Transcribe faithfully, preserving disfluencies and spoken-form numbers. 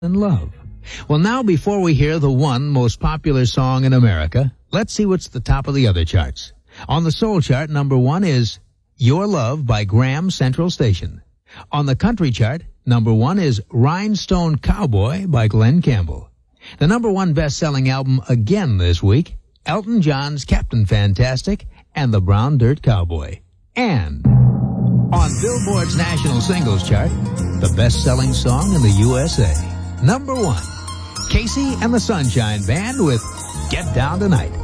and love. Well, now before we hear the one most popular song in America, let's see what's the top of the other charts. On the soul chart, number one is Your Love by Graham Central Station. On the country chart, number one is Rhinestone Cowboy by Glenn Campbell. The number one best-selling album again this week, Elton John's Captain Fantastic and the Brown Dirt Cowboy. And on Billboard's national singles chart, the best-selling song in the U S A. Number one, Casey and the Sunshine Band with Get Down Tonight.